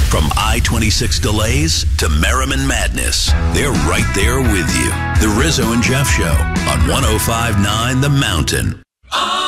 From I-26 delays to Merriman madness, they're right there with you. The Rizzo and Jeff Show on 105.9 The Mountain.